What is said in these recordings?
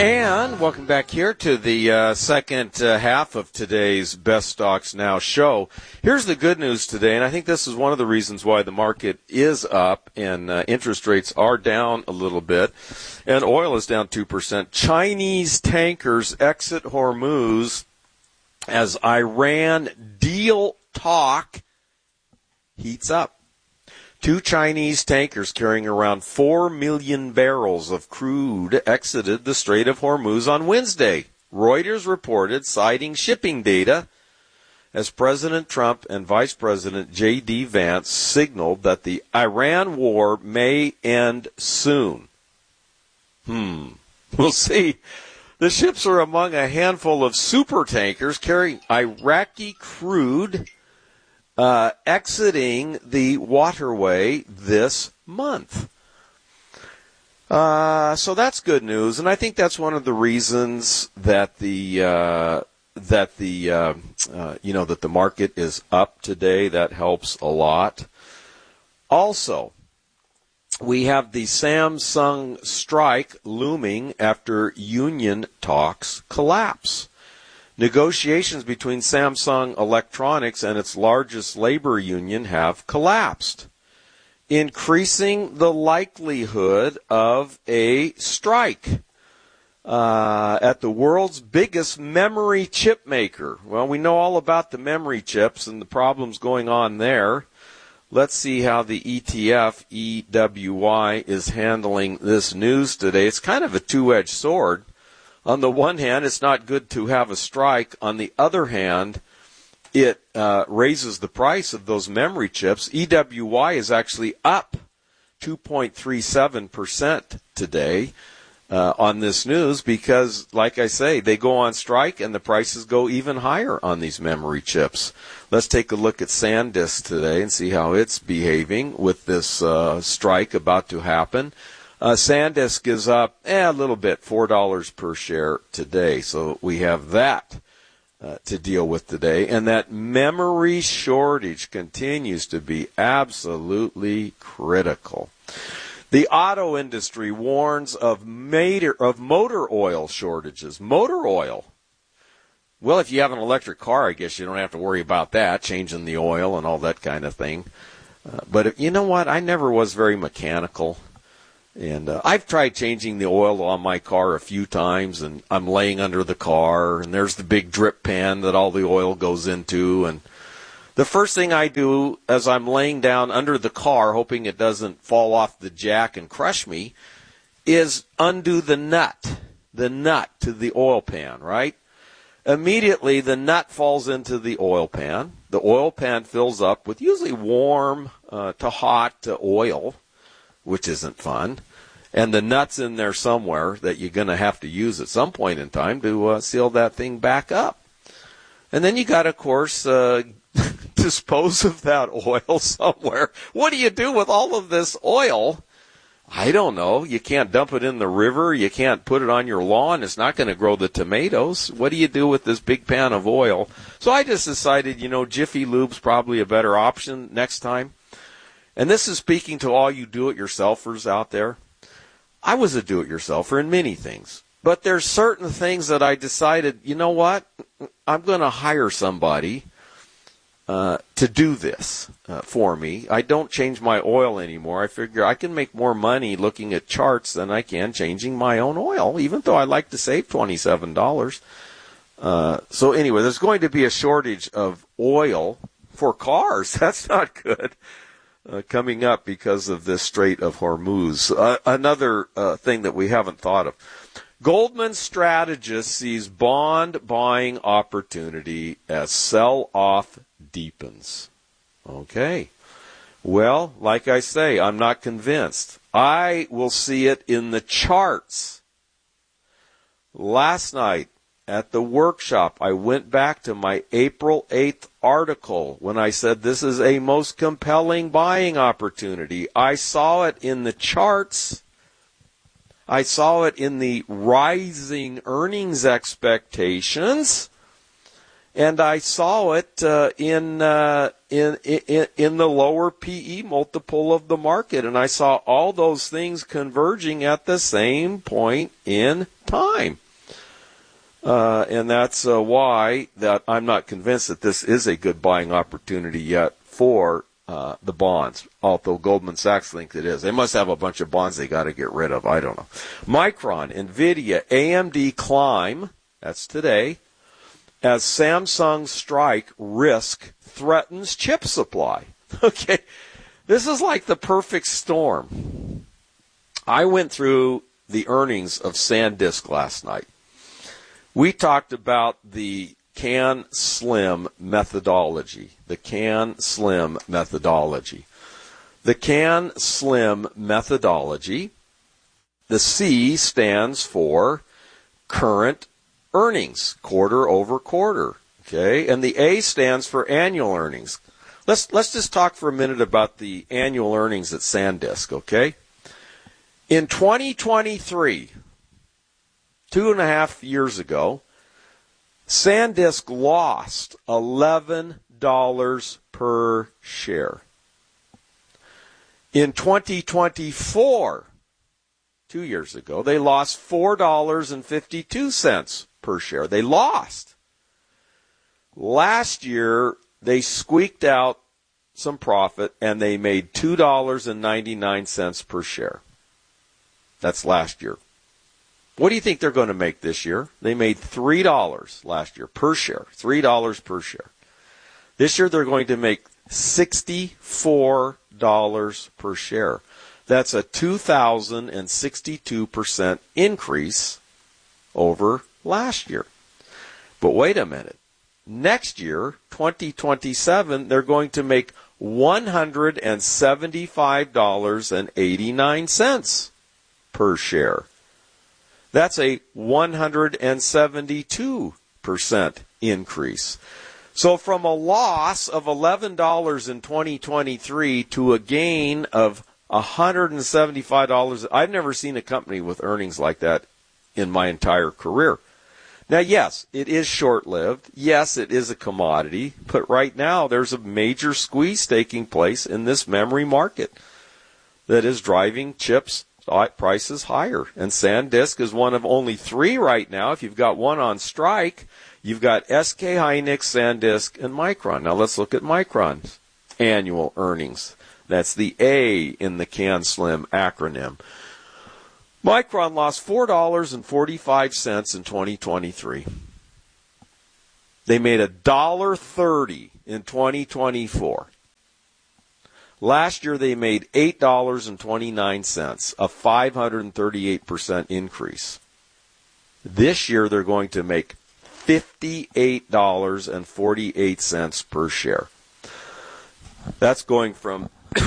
And welcome back here to the second half of today's Best Stocks Now show. Here's the good news today, and I think this is one of the reasons why the market is up and interest rates are down a little bit, and oil is down 2%. Chinese tankers exit Hormuz as Iran deal talk heats up. 2 Chinese tankers carrying around 4 million barrels of crude exited the Strait of Hormuz on Wednesday, Reuters reported, citing shipping data, as President Trump and Vice President J.D. Vance signaled that the Iran war may end soon. We'll see. The ships are among a handful of super tankers carrying Iraqi crude exiting the waterway this month. So that's good news, and I think that's one of the reasons that the market is up today. That helps a lot. Also, we have the Samsung strike looming after union talks collapse. Negotiations between Samsung Electronics and its largest labor union have collapsed, increasing the likelihood of a strike at the world's biggest memory chip maker. Well, we know all about the memory chips and the problems going on there. Let's see how the ETF, EWY, is handling this news today. It's kind of a two-edged sword. On the one hand, it's not good to have a strike. On the other hand, it raises the price of those memory chips. EWY is actually up 2.37% today on this news because, like I say, they go on strike and the prices go even higher on these memory chips. Let's take a look at SanDisk today and see how it's behaving with this strike about to happen. SanDisk is up a little bit, $4 per share today. So we have that to deal with today. And that memory shortage continues to be absolutely critical. The auto industry warns of motor oil shortages. Motor oil. Well, if you have an electric car, I guess you don't have to worry about that, changing the oil and all that kind of thing. But you know what? I never was very mechanical. And I've tried changing the oil on my car a few times, and I'm laying under the car, and there's the big drip pan that all the oil goes into. And the first thing I do as I'm laying down under the car, hoping it doesn't fall off the jack and crush me, is undo the nut to the oil pan, right? Immediately, the nut falls into the oil pan. The oil pan fills up with usually warm to hot oil, which isn't fun, and the nut's in there somewhere that you're going to have to use at some point in time to seal that thing back up. And then you got to, of course, dispose of that oil somewhere. What do you do with all of this oil? I don't know. You can't dump it in the river. You can't put it on your lawn. It's not going to grow the tomatoes. What do you do with this big pan of oil? So I just decided, Jiffy Lube's probably a better option next time. And this is speaking to all you do-it-yourselfers out there. I was a do-it-yourselfer in many things. But there's certain things that I decided, you know what? I'm going to hire somebody to do this for me. I don't change my oil anymore. I figure I can make more money looking at charts than I can changing my own oil, even though I like to save $27. So anyway, there's going to be a shortage of oil for cars. That's not good. Coming up because of this Strait of Hormuz. Another thing that we haven't thought of. Goldman strategist sees bond buying opportunity as sell-off deepens. Okay. Well, like I say, I'm not convinced. I will see it in the charts. Last night at the workshop, I went back to my April 8th article when I said this is a most compelling buying opportunity. I saw it in the charts. I saw it in the rising earnings expectations, and I saw it in the lower PE multiple of the market, and I saw all those things converging at the same point in time. And that's why that I'm not convinced that this is a good buying opportunity yet for the bonds, although Goldman Sachs think it is. They must have a bunch of bonds they got to get rid of. I don't know. Micron, NVIDIA, AMD climb, that's today, as Samsung strike risk threatens chip supply. Okay, this is like the perfect storm. I went through the earnings of SanDisk last night. We talked about the CAN SLIM methodology. The CAN SLIM methodology. The CAN SLIM methodology, the C stands for current earnings, quarter over quarter. Okay, and the A stands for annual earnings. Let's just talk for a minute about the annual earnings at SanDisk, okay? In 2023, 2.5 years ago, SanDisk lost $11 per share. In 2024, 2 years ago, they lost $4.52 per share. They lost. Last year, they squeaked out some profit, and they made $2.99 per share. That's last year. What do you think they're going to make this year? They made $3 last year per share, $3 per share. This year they're going to make $64 per share. That's a 2,062% increase over last year. But wait a minute. Next year, 2027, they're going to make $175.89 per share. That's a 172% increase. So from a loss of $11 in 2023 to a gain of $175, I've never seen a company with earnings like that in my entire career. Now, yes, it is short-lived. Yes, it is a commodity. But right now, there's a major squeeze taking place in this memory market that is driving chips prices higher. And SanDisk is one of only three right now. If you've got one on strike, you've got SK Hynix, SanDisk, and Micron. Now let's look at Micron's annual earnings. That's the A in the CAN SLIM acronym. Micron lost $4.45 in 2023. They made $1.30 in 2024. Last year they made $8.29, a 538% increase. This year they're going to make $58.48 per share. That's going from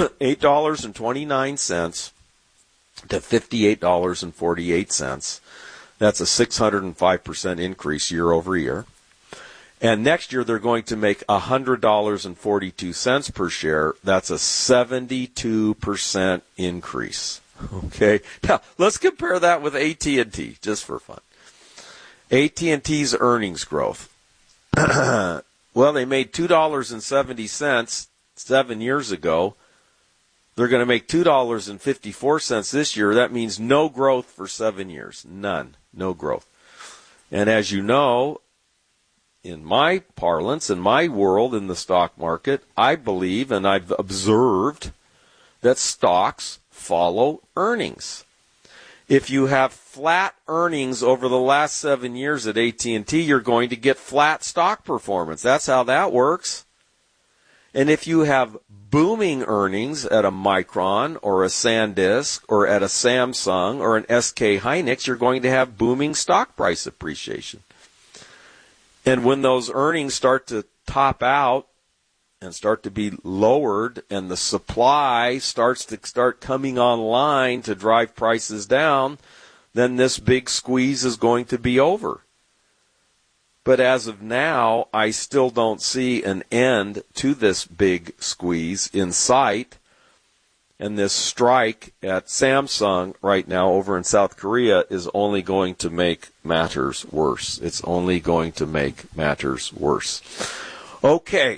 $8.29 to $58.48. That's a 605% increase year over year. And next year they're going to make $100.42 per share. That's a 72% increase. Okay. Now let's compare that with AT&T just for fun. AT&T's earnings growth. Well, they made $2.70 7 years ago. They're going to make $2.54 this year. That means no growth for 7 years. None. No growth. And as you know, in my parlance, in my world, in the stock market, I believe and I've observed that stocks follow earnings. If you have flat earnings over the last 7 years at AT&T, you're going to get flat stock performance. That's how that works. And if you have booming earnings at a Micron or a SanDisk or at a Samsung or an SK Hynix, you're going to have booming stock price appreciation. And when those earnings start to top out and start to be lowered and the supply starts coming online to drive prices down, then this big squeeze is going to be over. But as of now, I still don't see an end to this big squeeze in sight. And this strike at Samsung right now over in South Korea is only going to make matters worse. It's only going to make matters worse. Okay,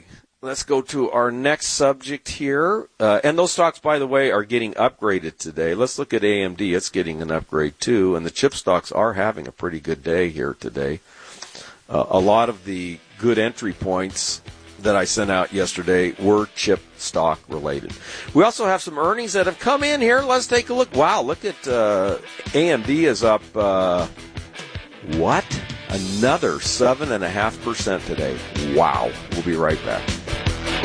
Let's go to our next subject here. And those stocks, by the way, are getting upgraded today. Let's look at AMD. It's getting an upgrade, too. And the chip stocks are having a pretty good day here today. A lot of the good entry points that I sent out yesterday were chip stock related. We also have some earnings that have come in here. Let's take a look. Wow, look at AMD is up, Another 7.5% today. Wow. We'll be right back.